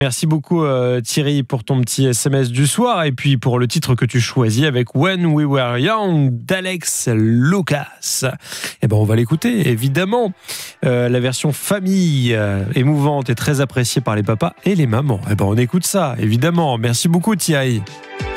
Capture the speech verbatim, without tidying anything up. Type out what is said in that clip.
Merci beaucoup euh, Thierry pour ton petit S M S du soir et puis pour le titre que tu choisis avec When We Were Young d'Alex Lucas. Eh ben on va l'écouter évidemment. Euh, la version famille euh, émouvante et très appréciée par les papas et les mamans. Eh ben on écoute ça évidemment. Merci beaucoup Thierry.